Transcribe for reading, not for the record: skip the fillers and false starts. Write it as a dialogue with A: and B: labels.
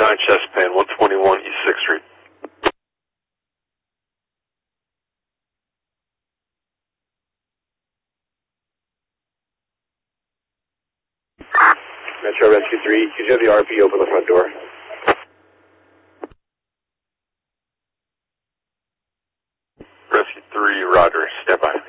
A: chest pain, 121 East 6th Street.
B: Metro Rescue 3, could you have the RP open the front door?
A: Rescue 3, Roger. Stand by.